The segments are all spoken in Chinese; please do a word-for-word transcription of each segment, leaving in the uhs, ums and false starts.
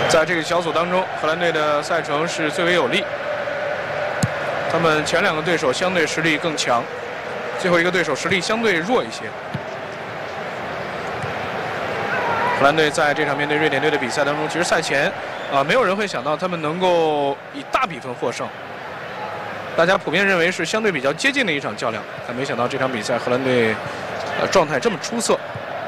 在这个小组当中，荷兰队的赛程是最为有利。他们前两个对手相对实力更强，最后一个对手实力相对弱一些。荷兰队在这场面对瑞典队的比赛当中，其实赛前啊、呃，没有人会想到他们能够以大比分获胜。大家普遍认为是相对比较接近的一场较量，但没想到这场比赛荷兰队呃状态这么出色。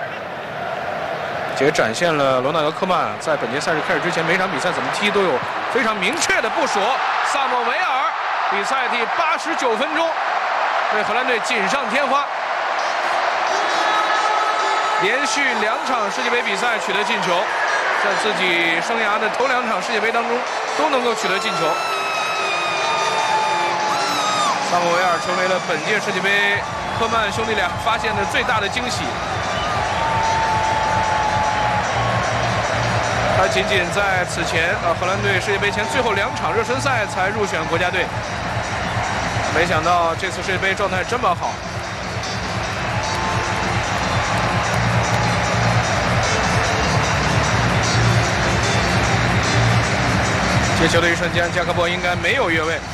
也展现了罗纳德·科曼在本届赛事开始之前，每场比赛怎么踢都有非常明确的部署。萨莫维尔比赛第八十九分钟为荷兰队锦上添花，连续两场世界杯比赛取得进球，在自己生涯的头两场世界杯当中都能够取得进球。萨莫维尔成为了本届世界杯科曼兄弟俩发现的最大的惊喜。 他仅仅在此前啊，荷兰队世界杯前最后两场热身赛才入选国家队，没想到这次世界杯状态这么好。接球的一瞬间，加克波应该没有越位。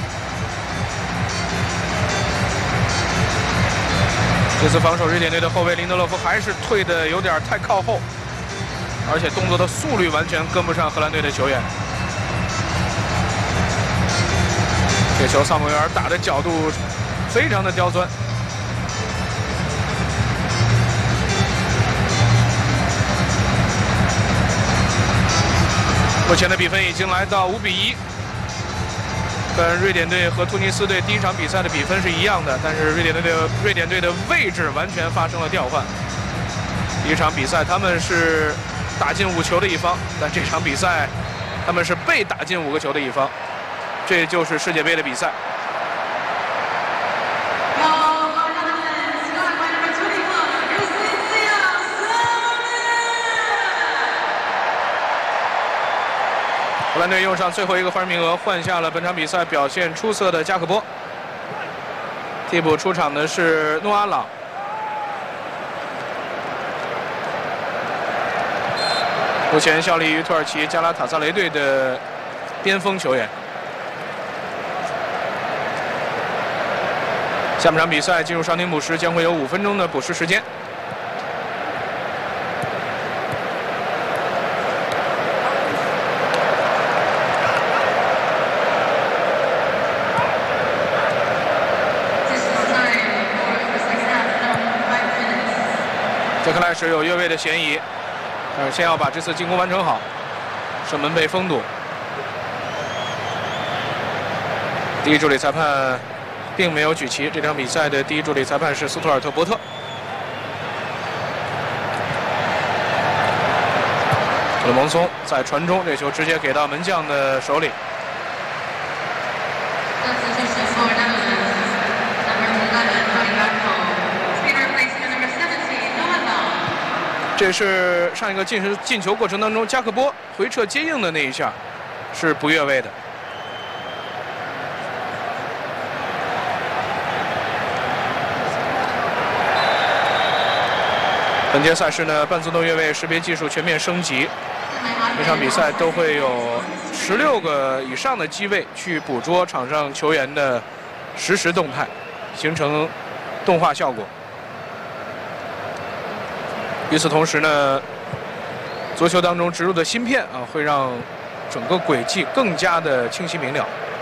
这次防守瑞典队的后卫林德洛夫还是退得有点太靠后。 而且动作的速率完全跟不上荷兰队的球员。这球萨姆维尔打的角度非常的刁钻。目前的比分已经来到五比一，跟瑞典队和突尼斯队第一场比赛的比分是一样的，但是瑞典队的瑞典队的位置完全发生了调换。第一场比赛他们是 打进五球的一方，但这场比赛他们是被打进五个球的一方，这就是世界杯的比赛。荷兰队用上最后一个换人名额，换下了本场比赛表现出色的加克波。替补出场的是诺阿朗。 目前效力于土耳其加拉塔萨雷队的边锋球员。下半场比赛进入伤停补时，将会有五分钟的补时时间。杰克赖什有越位的嫌疑。 但是先要把这次进攻完成好，射门被封堵。第一助理裁判并没有举旗，这场比赛的第一助理裁判是斯图尔特·伯特。特勒蒙松在传中，这球直接给到门将的手里。这是上一个进球进球过程当中，加克波回撤接应的那一下是不越位的。本届赛事呢，半自动越位识别技术全面升级，每场比赛都会有十六个以上的机位去捕捉场上球员的实时动态，形成动画效果。 与此同时呢，足球当中植入的芯片啊，会让整个轨迹更加的清晰明了。